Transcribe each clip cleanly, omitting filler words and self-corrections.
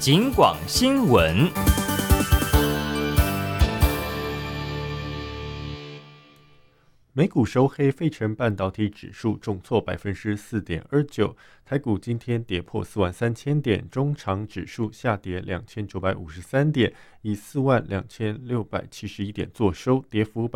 警广新闻。 美股收黑，费城半导体指数重挫 4.29%， 台股今天跌破43000点，中场指数下跌2953点，以42671点作收，跌幅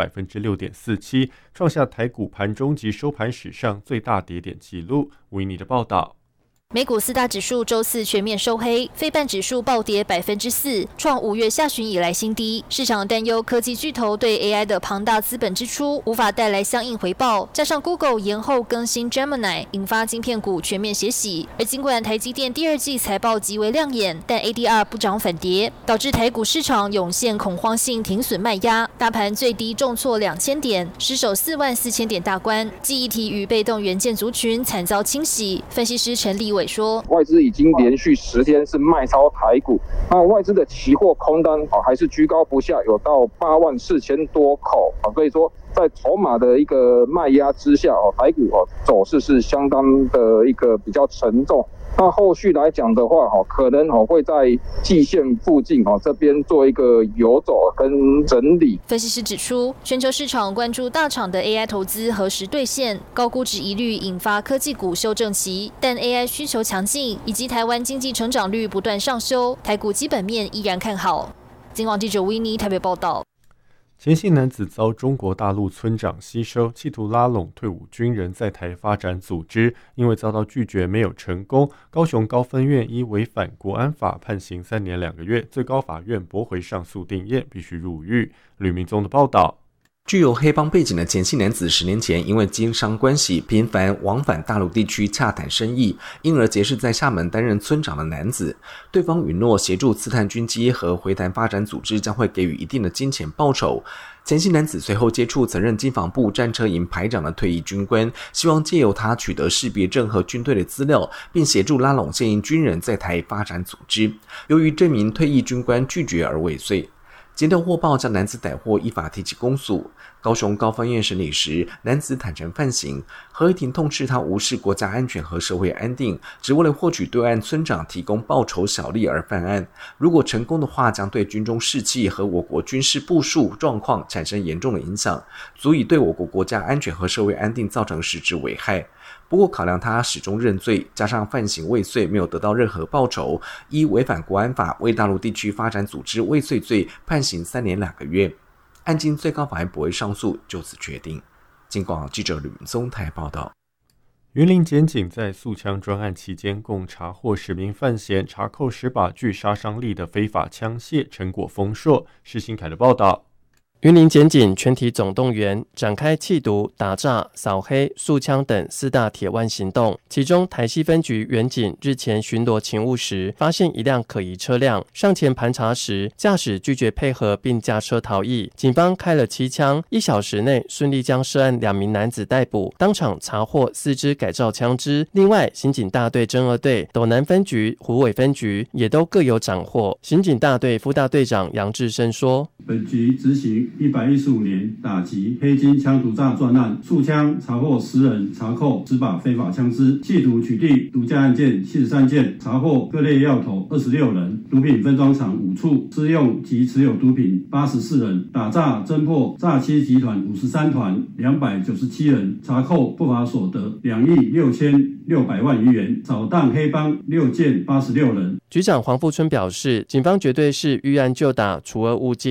6.47%， 创下台股盘中及收盘史上最大跌点纪录。维尼的报道。 美股四大指数周四全面收黑，费半指数暴跌 4%， 创5月下旬以来新低。市场担忧科技巨头对 AI 的庞大资本支出无法带来相应回报，加上 Google 延后更新 Gemini， 引发晶片股全面血洗。而尽管台积电第二季财报极为亮眼，但 ADR 不涨反跌，导致台股市场涌现恐慌性停损卖压，大盘最低重挫2000点，失守44000点大关。记忆体与被动元件族群惨遭清洗。分析师陈立伟说， 外资已经连续10天是卖超台股，那外资的期货空单还是居高不下，有到84000多口，所以说在筹码的一个卖压之下，台股走势是相当的一个比较沉重。那后续来讲的话，可能会在季线附近这边做一个游走跟整理。 分析师指出，全球市场关注大厂的 AI 投资何时兑现，高估值疑虑引发科技股修正期，但 AI 需求强劲，以及台湾经济成长率不断上修，台股基本面依然看好。警广记者维尼台北报道。 前姓男子遭中国大陆村长吸收，企图拉拢退伍军人在台发展组织，因为遭到拒绝没有成功，高雄高分院依违反国安法判刑3年2个月，最高法院驳回上诉定谳，必须入狱。吕明宗的报道。 具有黑帮背景的前姓男子10年前因为经商关系频繁往返大陆地区洽谈生意，因而结识在厦门担任村长的男子。对方允诺协助刺探军机和回台发展组织将会给予一定的金钱报酬。前姓男子随后接触曾任经防部战车营排长的退役军官，希望借由他取得识别证和军队的资料，并协助拉拢现役军人在台发展组织。由于这名退役军官拒绝而未遂，检调获报将男子逮获，依法提起公诉。高雄高分院审理时，男子坦诚犯行。合议庭痛斥他无视国家安全和社会安定，只为了获取对岸村长提供报酬小利而犯案。如果成功的话，将对军中士气和我国军事部署状况产生严重的影响，足以对我国国家安全和社会安定造成实质危害。不过考量他始终认罪，加上犯行未遂，没有得到任何报酬，依违反国安法为大陆地区发展组织未遂罪判刑3年2个月。案经最高法院驳回上诉，就此确定。警广记者吕明宗台报道。 云林检警在诉枪专案期间，共查获10名犯嫌，查扣10把具杀伤力的非法枪械，成果丰硕。施新凯的报道。 云林检警全体总动员，展开缉毒、打诈、扫黑、诉枪等4大铁腕行动。其中，台西分局员警日前巡逻勤务时，发现一辆可疑车辆，上前盘查时，驾驶拒绝配合并驾车逃逸。警方开了7枪，1小时内顺利将涉案2名男子逮捕，当场查获4支改造枪支。另外，刑警大队侦2队、斗南分局、虎尾分局也都各有斩获。刑警大队副大队长杨志生说：“ 本局执行115年打击黑金枪毒诈专案，数枪查获10人，查扣10把非法枪支，企图取缔毒驾案件73件，查获各类药头26人，毒品分装厂5处，私用及持有毒品84人，打诈侦破诈欺集团53团297人，查扣不法所得2亿6600万余元，扫荡黑帮6件86人。” 局长黄富春表示，警方绝对是遇案就打，除恶务尽。